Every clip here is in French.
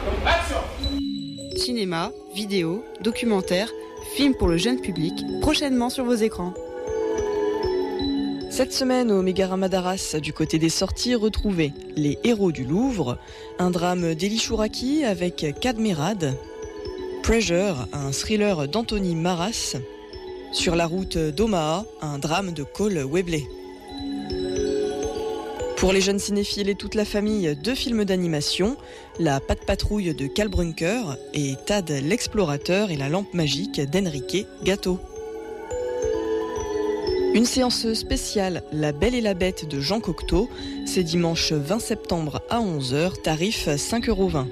Cinéma, vidéo, documentaire, films pour le jeune public, prochainement sur vos écrans. Cette semaine au Mégarama d'Arras, du côté des sorties, retrouvez Les Héros du Louvre, un drame d'Elie Chouraki avec Cadmerade, Pressure, un thriller d'Anthony Maras, Sur la route d'Omaha, un drame de Cole Webley. Pour les jeunes cinéphiles et toute la famille, 2 films d'animation, La Patte Patrouille de Cal Brunker et Tad l'explorateur et la lampe magique d'Enrique Gatto. Une séance spéciale La Belle et la Bête de Jean Cocteau, c'est dimanche 20 septembre à 11h, tarif 5,20 €.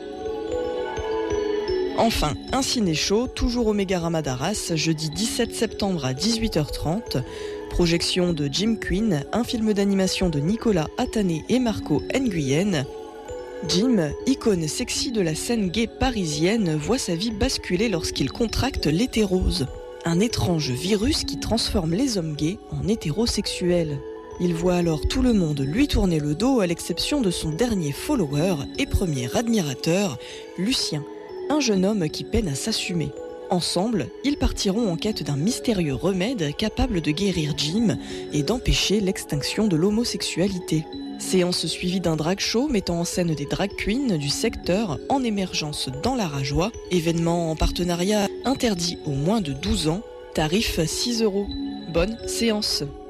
Enfin, un ciné-show, toujours au Mégarama d'Arras, jeudi 17 septembre à 18h30. Projection de Jim Quinn, un film d'animation de Nicolas Attané et Marco Nguyen. Jim, icône sexy de la scène gay parisienne, voit sa vie basculer lorsqu'il contracte l'hétérose. Un étrange virus qui transforme les hommes gays en hétérosexuels. Il voit alors tout le monde lui tourner le dos à l'exception de son dernier follower et premier admirateur, Lucien, un jeune homme qui peine à s'assumer. Ensemble, ils partiront en quête d'un mystérieux remède capable de guérir Jim et d'empêcher l'extinction de l'homosexualité. Séance suivie d'un drag show mettant en scène des drag queens du secteur en émergence dans la Rajoie. Événement en partenariat interdit aux moins de 12 ans, tarif 6 €. Bonne séance.